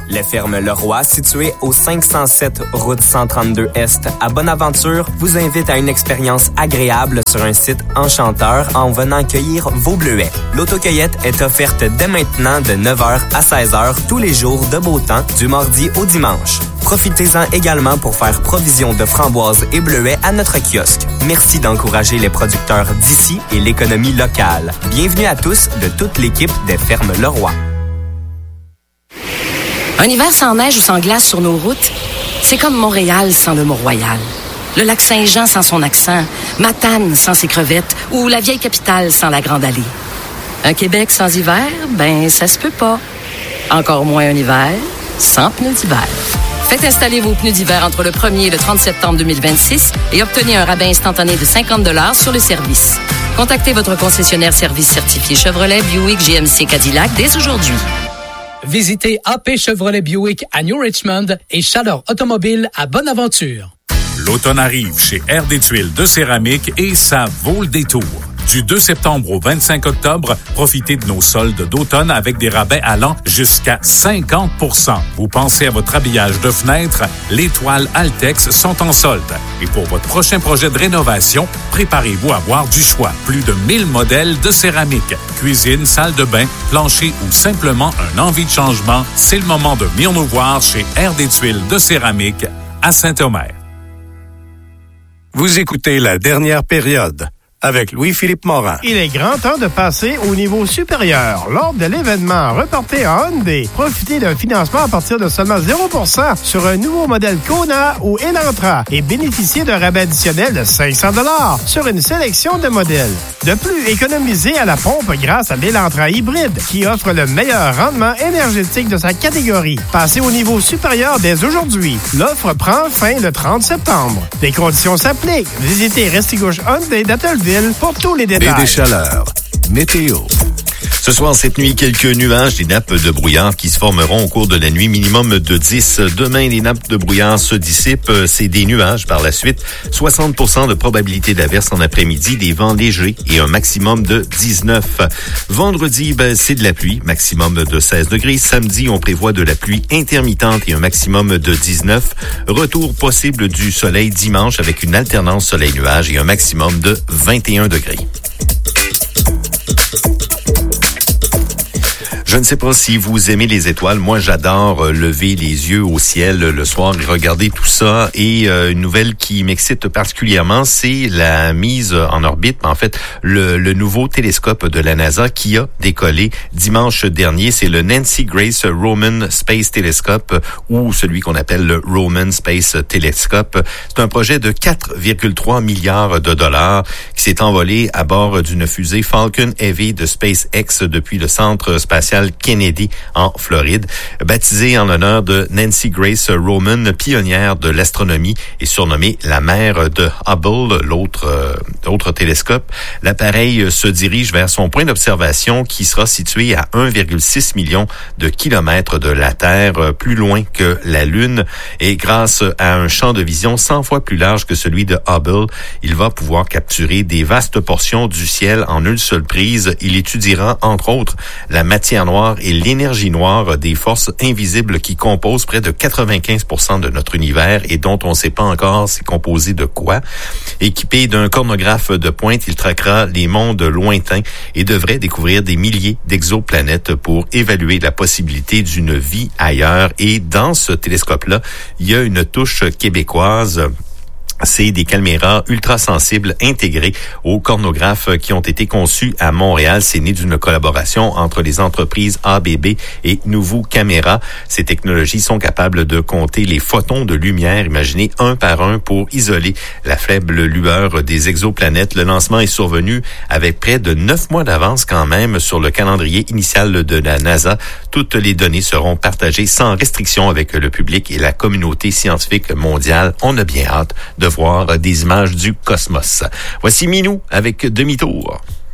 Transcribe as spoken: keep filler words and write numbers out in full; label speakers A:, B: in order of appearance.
A: Les fermes Leroy, situées au cinq cent sept route cent trente-deux Est à Bonaventure, vous invitent à une expérience agréable sur un site enchanteur en venant cueillir vos bleuets. L'autocueillette est offerte dès maintenant de neuf heures à seize heures tous les jours de beau temps, du mardi au dimanche. Profitez-en également pour faire provision de framboises et bleuets à notre kiosque. Merci d'encourager les producteurs d'ici et l'économie locale. Bienvenue à tous de toute l'équipe des fermes Leroy.
B: Un hiver sans neige ou sans glace sur nos routes, c'est comme Montréal sans le Mont-Royal. Le lac Saint-Jean sans son accent, Matane sans ses crevettes ou la vieille capitale sans la Grande Allée. Un Québec sans hiver, ben ça se peut pas. Encore moins un hiver sans pneus d'hiver. Faites installer vos pneus d'hiver entre le premier et le trente septembre deux mille vingt-six et obtenez un rabais instantané de cinquante dollars sur le service. Contactez votre concessionnaire service certifié Chevrolet, Buick, G M C, Cadillac dès aujourd'hui.
C: Visitez A P Chevrolet Buick à New Richmond et Chaleur Automobile à Bonaventure.
D: L'automne arrive chez R D Tuiles de céramique et ça vaut le détour. Du deux septembre au vingt-cinq octobre, profitez de nos soldes d'automne avec des rabais allant jusqu'à cinquante pour cent. Vous pensez à votre habillage de fenêtre, les toiles Altex sont en solde. Et pour votre prochain projet de rénovation, préparez-vous à avoir du choix. Plus de mille modèles de céramique. Cuisine, salle de bain, plancher ou simplement un envie de changement, c'est le moment de venir nous voir chez R D Tuiles de céramique à Saint-Omer.
E: Vous écoutez La Dernière Période avec Louis-Philippe Morin.
F: Il est grand temps de passer au niveau supérieur. Lors de l'événement Reporté en Hyundai, profitez d'un financement à partir de seulement zéro pour cent sur un nouveau modèle Kona ou Elantra et bénéficiez d'un rabais additionnel de cinq cents dollars sur une sélection de modèles. De plus, économisez à la pompe grâce à l'Elantra hybride qui offre le meilleur rendement énergétique de sa catégorie. Passez au niveau supérieur dès aujourd'hui. L'offre prend fin le trente septembre. Les conditions s'appliquent. Visitez Restigouche Hyundai d'Attelville pour tous les détails.
E: Et des chaleurs. Météo.
G: Ce soir, cette nuit, quelques nuages, des nappes de brouillard qui se formeront au cours de la nuit, minimum de dix. Demain, les nappes de brouillard se dissipent. C'est des nuages par la suite. soixante pour cent de probabilité d'averse en après-midi, des vents légers et un maximum de dix-neuf. Vendredi, ben, c'est de la pluie, maximum de seize degrés. Samedi, on prévoit de la pluie intermittente et un maximum de dix-neuf. Retour possible du soleil dimanche avec une alternance soleil-nuage et un maximum de vingt et un degrés. Je ne sais pas si vous aimez les étoiles. Moi, j'adore lever les yeux au ciel le soir et regarder tout ça. Et euh, une nouvelle qui m'excite particulièrement, c'est la mise en orbite. En fait, le, le nouveau télescope de la NASA qui a décollé dimanche dernier. C'est le Nancy Grace Roman Space Telescope ou celui qu'on appelle le Roman Space Telescope. C'est un projet de quatre virgule trois milliards de dollars qui s'est envolé à bord d'une fusée Falcon Heavy de SpaceX depuis le centre spatial Kennedy en Floride, baptisé en l'honneur de Nancy Grace Roman, pionnière de l'astronomie et surnommée la mère de Hubble, l'autre euh, l'autre télescope. L'appareil se dirige vers son point d'observation qui sera situé à un virgule six million de kilomètres de la Terre, plus loin que la Lune. Et grâce à un champ de vision cent fois plus large que celui de Hubble, il va pouvoir capturer des vastes portions du ciel en une seule prise. Il étudiera, entre autres, la matière noire et l'énergie noire, des forces invisibles qui composent près de quatre-vingt-quinze pour cent de notre univers et dont on ne sait pas encore c'est composé de quoi. Équipé d'un cornographe de pointe, il traquera les mondes lointains et devrait découvrir des milliers d'exoplanètes pour évaluer la possibilité d'une vie ailleurs. Et dans ce télescope-là, il y a une touche québécoise. C'est des caméras ultra-sensibles intégrées aux cornographes qui ont été conçus à Montréal. C'est né d'une collaboration entre les entreprises A B B et Nouveau Caméra. Ces technologies sont capables de compter les photons de lumière, imaginés un par un pour isoler la faible lueur des exoplanètes. Le lancement est survenu avec près de neuf mois d'avance quand même sur le calendrier initial de la NASA. Toutes les données seront partagées sans restriction avec le public et la communauté scientifique mondiale. On a bien hâte de voir des images du cosmos. Voici Minou avec Demi-tour.